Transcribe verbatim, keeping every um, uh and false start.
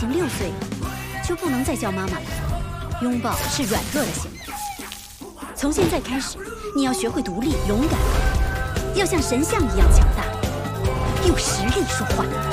经六岁了，就不能再叫妈妈了。拥抱是软弱的行为。从现在开始，你要学会独立、勇敢，要像神像一样强大，用实力说话。